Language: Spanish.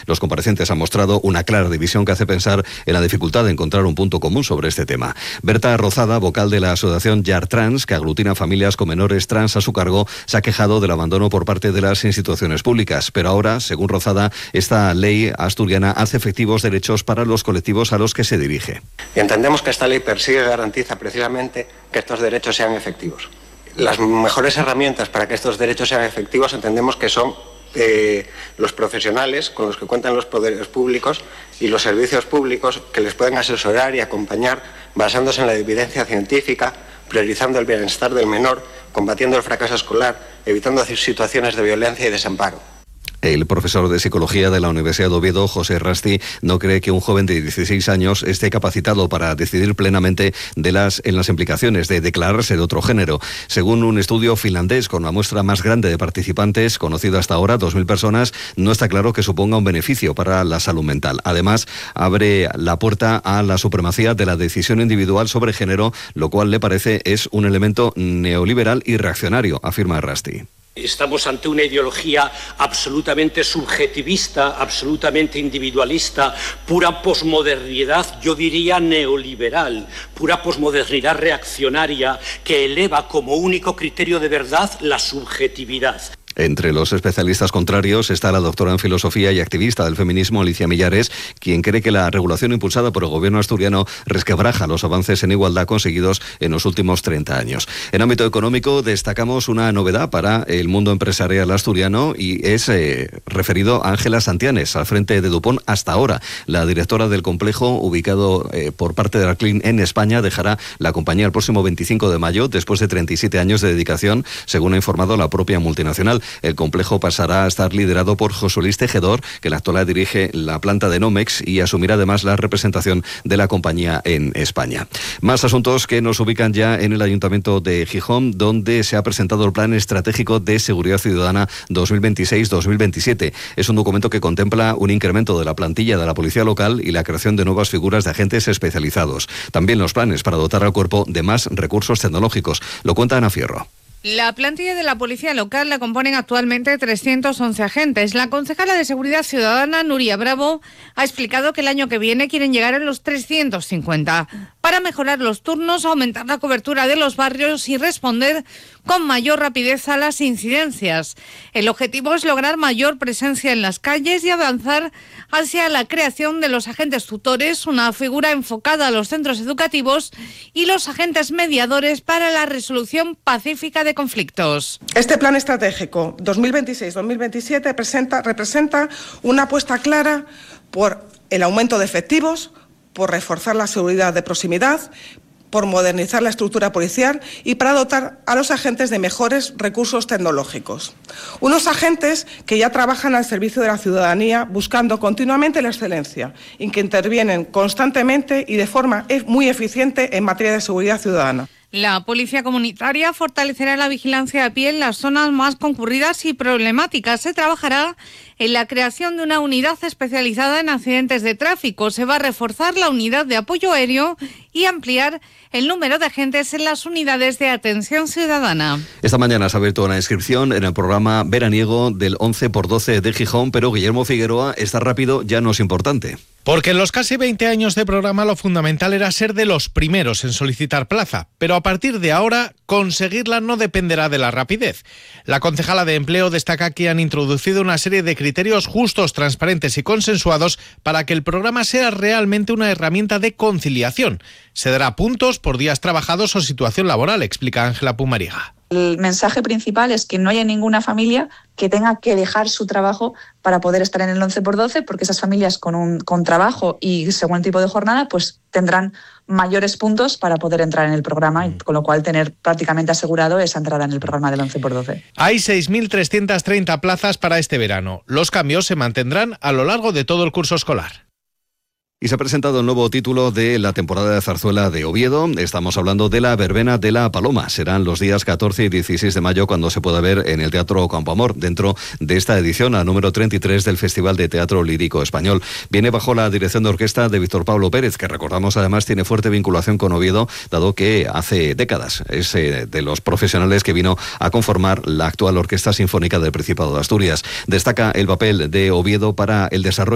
Los comparecientes han mostrado una clara división que hace pensar en la dificultad de encontrar un punto común sobre este tema. Berta Rozada, vocal de la asociación YAR Trans, que aglutina familias con menores trans a su cargo, se ha quejado del abandono por parte de las instituciones públicas. Pero ahora, según Rozada, esta ley asturiana hace efectivos derechos para los colectivos a los que se dirige. Y entendemos que esta ley persigue y garantiza precisamente que estos derechos sean efectivos. Las mejores herramientas para que estos derechos sean efectivos entendemos que son los profesionales con los que cuentan los poderes públicos y los servicios públicos que les pueden asesorar y acompañar basándose en la evidencia científica, priorizando el bienestar del menor, combatiendo el fracaso escolar, evitando situaciones de violencia y desamparo. El profesor de Psicología de la Universidad de Oviedo, José Rasti, no cree que un joven de 16 años esté capacitado para decidir plenamente en las implicaciones de declararse de otro género. Según un estudio finlandés con la muestra más grande de participantes, conocido hasta ahora, 2.000 personas, no está claro que suponga un beneficio para la salud mental. Además, abre la puerta a la supremacía de la decisión individual sobre género, lo cual le parece es un elemento neoliberal y reaccionario, afirma Rasti. Estamos ante una ideología absolutamente subjetivista, absolutamente individualista, pura posmodernidad, yo diría neoliberal, pura posmodernidad reaccionaria que eleva como único criterio de verdad la subjetividad. Entre los especialistas contrarios está la doctora en filosofía y activista del feminismo, Alicia Millares, quien cree que la regulación impulsada por el gobierno asturiano resquebraja los avances en igualdad conseguidos en los últimos 30 años. En ámbito económico destacamos una novedad para el mundo empresarial asturiano y es referido a Ángela Santianes, al frente de Dupont hasta ahora. La directora del complejo, ubicado por parte de la CLIN en España, dejará la compañía el próximo 25 de mayo, después de 37 años de dedicación, según ha informado la propia multinacional. El complejo pasará a estar liderado por José Luis Tejedor, que en la actualidad dirige la planta de Nomex y asumirá además la representación de la compañía en España. Más asuntos que nos ubican ya en el Ayuntamiento de Gijón, donde se ha presentado el Plan Estratégico de Seguridad Ciudadana 2026-2027. Es un documento que contempla un incremento de la plantilla de la policía local y la creación de nuevas figuras de agentes especializados. También los planes para dotar al cuerpo de más recursos tecnológicos. Lo cuenta Ana Fierro. La plantilla de la Policía Local la componen actualmente 311 agentes. La concejala de Seguridad Ciudadana, Nuria Bravo, ha explicado que el año que viene quieren llegar a los 350 para mejorar los turnos, aumentar la cobertura de los barrios y responder con mayor rapidez a las incidencias. El objetivo es lograr mayor presencia en las calles y avanzar hacia la creación de los agentes tutores, una figura enfocada a los centros educativos y los agentes mediadores para la resolución pacífica de conflictos. Este plan estratégico 2026-2027 representa una apuesta clara por el aumento de efectivos, por reforzar la seguridad de proximidad, por modernizar la estructura policial y para dotar a los agentes de mejores recursos tecnológicos. Unos agentes que ya trabajan al servicio de la ciudadanía buscando continuamente la excelencia y que intervienen constantemente y de forma muy eficiente en materia de seguridad ciudadana. La Policía Comunitaria fortalecerá la vigilancia a pie en las zonas más concurridas y problemáticas. Se trabajará en la creación de una unidad especializada en accidentes de tráfico. Se va a reforzar la unidad de apoyo aéreo y ampliar el número de agentes en las unidades de atención ciudadana. Esta mañana se ha abierto una inscripción en el programa veraniego del 11x12 de Gijón, pero Guillermo Figueroa, estar rápido ya no es importante. Porque en los casi 20 años de programa lo fundamental era ser de los primeros en solicitar plaza, pero a partir de ahora conseguirla no dependerá de la rapidez. La concejala de Empleo destaca que han introducido una serie de criterios justos, transparentes y consensuados para que el programa sea realmente una herramienta de conciliación. Se dará puntos por días trabajados o situación laboral, explica Ángela Pumariega. El mensaje principal es que no haya ninguna familia que tenga que dejar su trabajo para poder estar en el 11x12, porque esas familias con trabajo y según el tipo de jornada pues tendrán mayores puntos para poder entrar en el programa y con lo cual tener prácticamente asegurado esa entrada en el programa del 11x12. Hay 6.330 plazas para este verano. Los cambios se mantendrán a lo largo de todo el curso escolar. Y se ha presentado el nuevo título de la temporada de zarzuela de Oviedo. Estamos hablando de la Verbena de la Paloma. Serán los días 14 y 16 de mayo cuando se pueda ver en el Teatro Campo Amor, dentro de esta edición, la número 33 del Festival de Teatro Lírico Español. Viene bajo la dirección de orquesta de Víctor Pablo Pérez, que recordamos además tiene fuerte vinculación con Oviedo, dado que hace décadas es de los profesionales que vino a conformar la actual Orquesta Sinfónica del Principado de Asturias. Destaca el papel de Oviedo para el desarrollo